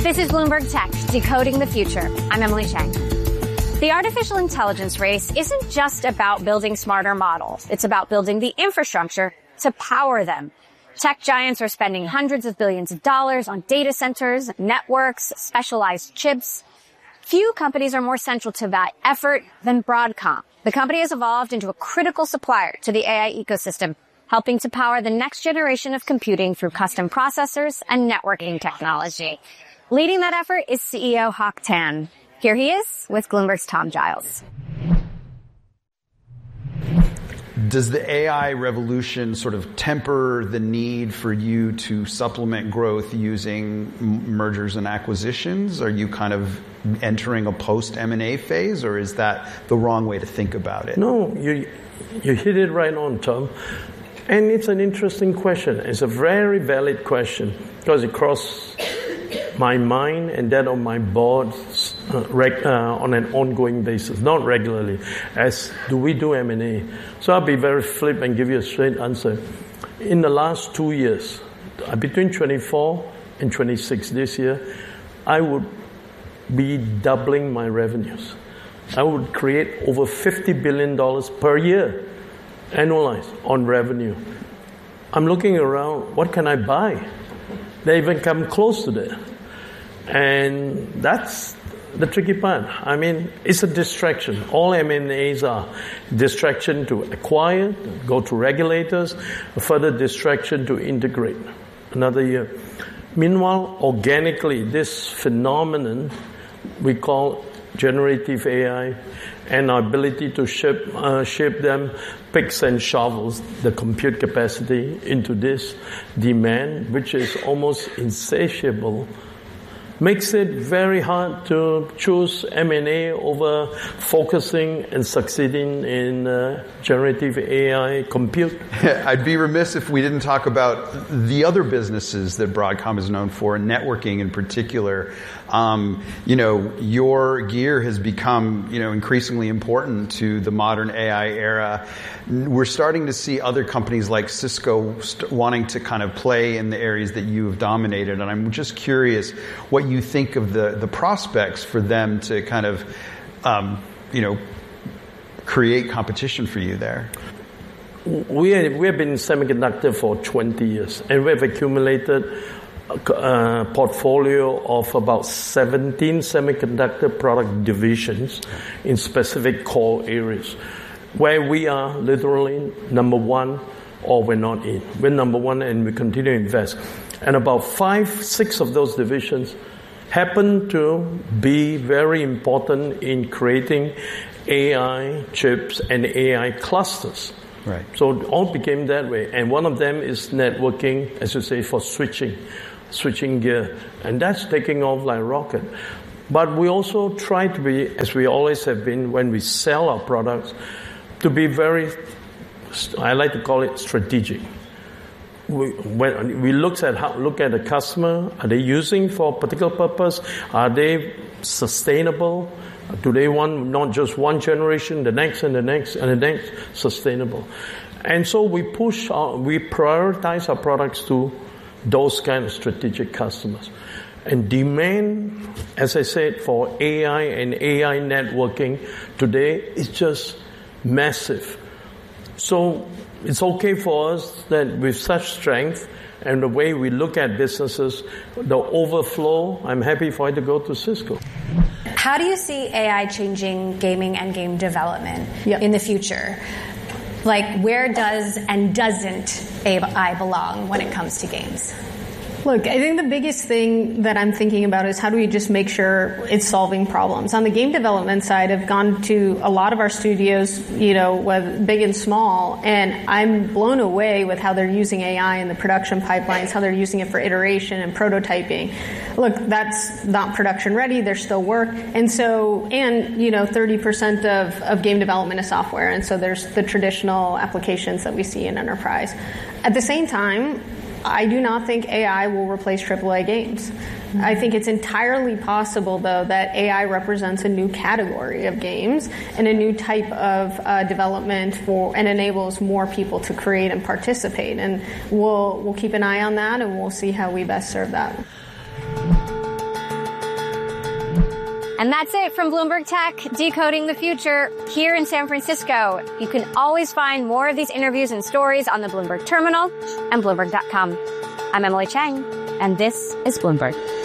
This is Bloomberg Tech, decoding the future. I'm Emily Chang. The artificial intelligence race isn't just about building smarter models. It's about building the infrastructure to power them. Tech giants are spending hundreds of billions of dollars on data centers, networks, specialized chips. Few companies are more central to that effort than Broadcom. The company has evolved into a critical supplier to the AI ecosystem, helping to power the next generation of computing through custom processors and networking technology. Leading that effort is CEO Hock Tan. Here he is with Bloomberg's Tom Giles. Does the AI revolution sort of temper the need for you to supplement growth using mergers and acquisitions? Are you kind of entering a post-M&A phase, or is that the wrong way to think about it? No, you hit it right on, Tom. And it's an interesting question. It's a very valid question because it crosses my mind and that of my board on an ongoing basis, not regularly, as do we do M&A. So I'll be very flip and give you a straight answer. In the last 2 years, between 24 and 26 this year, I would be doubling my revenues. I would create over $50 billion per year, annualized, on revenue. I'm looking around, what can I buy? They even come close to that. And that's the tricky part. I mean, it's a distraction. All M&As are distraction to acquire, go to regulators, a further distraction to integrate. Another year. Meanwhile, organically, this phenomenon we call generative AI and our ability to ship them picks and shovels the compute capacity into this demand, which is almost insatiable, makes it very hard to choose M&A over focusing and succeeding in generative AI compute. I'd be remiss if we didn't talk about the other businesses that Broadcom is known for, networking in particular. Your gear has become, increasingly important to the modern AI era. We're starting to see other companies like Cisco wanting to kind of play in the areas that you have dominated. And I'm just curious what you think of the prospects for them to kind of, create competition for you there. We have been in semiconductor for 20 years, and we have accumulated a portfolio of about 17 semiconductor product divisions in specific core areas, where we are literally number one or we're not in. We're number one and we continue to invest. And about 5-6 of those divisions happen to be very important in creating AI chips and AI clusters. Right. So it all became that way. And one of them is networking, as you say, for switching gear. And that's taking off like a rocket. But we also try to be, as we always have been when we sell our products, to be very, I like to call it strategic. When we look at the customer, are they using for a particular purpose? Are they sustainable? Do they want not just one generation, the next and the next and the next, sustainable? And so we prioritize our products to those kind of strategic customers. And demand, as I said, for AI and AI networking today is just massive. So it's okay for us that with such strength and the way we look at businesses, the overflow, I'm happy for it to go to Cisco. How do you see AI changing gaming and game development in the future? Like, where does and doesn't AI belong when it comes to games? Look, I think the biggest thing that I'm thinking about is how do we just make sure it's solving problems. On the game development side, I've gone to a lot of our studios, with big and small, and I'm blown away with how they're using AI in the production pipelines, how they're using it for iteration and prototyping. Look, that's not production ready. There's still work. And 30% of game development is software. And so there's the traditional applications that we see in enterprise. At the same time, I do not think AI will replace AAA games. I think it's entirely possible, though, that AI represents a new category of games and a new type of development and enables more people to create and participate. And we'll keep an eye on that, and we'll see how we best serve that. And that's it from Bloomberg Tech, decoding the future here in San Francisco. You can always find more of these interviews and stories on the Bloomberg Terminal and Bloomberg.com. I'm Emily Chang, and this is Bloomberg.